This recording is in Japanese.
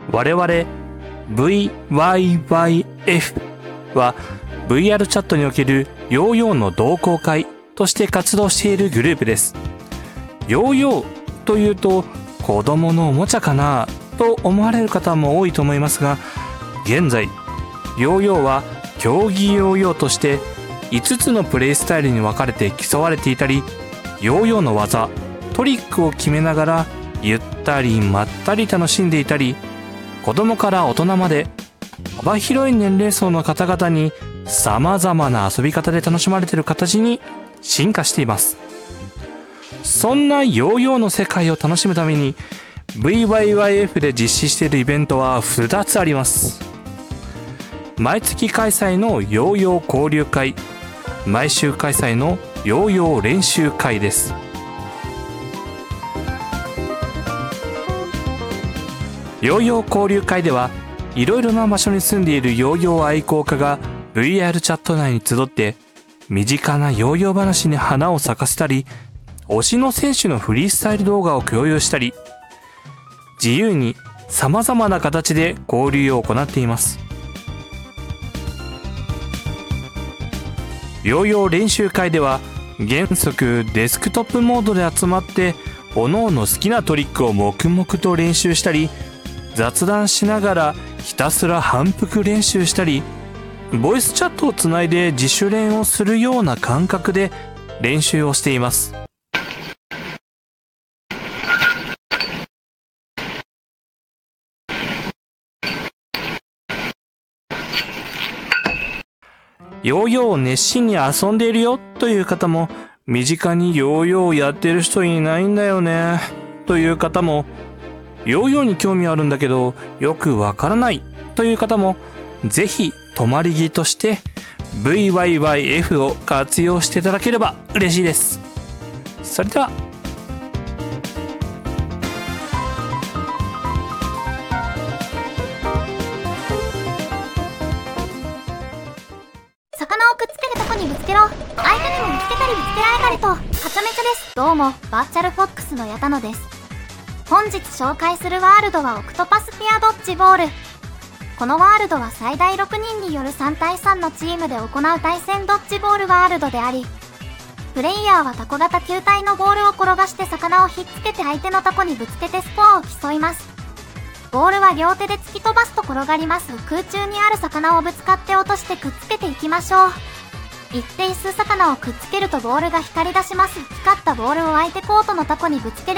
我々 VYYF は VR チャットにおけるヨーヨーの同好会として活動しているグループです。ヨーヨーというと子供のおもちゃかなと思われる方も多いと思いますが、現在ヨーヨーは競技ヨーヨーとして5つのプレイスタイルに分かれて競われていたり、ヨーヨーの技トリックを決めながらゆったりまったり楽しんでいたり、子供から大人まで幅広い年齢層の方々に様々な遊び方で楽しまれている形に進化しています。そんなヨーヨーの世界を楽しむために VYYF で実施しているイベントは2つあります。毎月開催のヨーヨー交流会、毎週開催のヨーヨー練習会です。ヨーヨー交流会ではいろいろな場所に住んでいるヨーヨー愛好家が VR チャット内に集って身近なヨーヨー話に花を咲かせたり、推しの選手のフリースタイル動画を共有したり、自由に様々な形で交流を行っています。ヨーヨー練習会では原則デスクトップモードで集まって各々好きなトリックを黙々と練習したり、雑談しながらひたすら反復練習したり、ボイスチャットをつないで自主練をするような感覚で練習をしています。ヨーヨーを熱心に遊んでいるよという方も、身近にヨーヨーをやってる人いないんだよねという方も、ヨーヨーに興味あるんだけどよくわからないという方も、ぜひ泊まり木として VYYF を活用していただければ嬉しいです。それでは魚をくっつけるとこにぶつけろ。相手にも見つけたりぶつけられたりとはちゃめちゃです。どうもバーチャルフォックスの矢田野です。本日紹介するワールドはオクトパスピアドッジボール。このワールドは最大6人による3対3のチームで行う対戦ドッジボールワールドであり、プレイヤーはタコ型球体のボールを転がして魚をひっつけて相手のタコにぶつけてスコアを競います。ボールは両手で突き飛ばすと転がります。空中にある魚をぶつかって落としてくっつけていきましょう。一定数魚をくっつけるとボールが光り出します。光ったボールを相手コートのタコにぶつけれ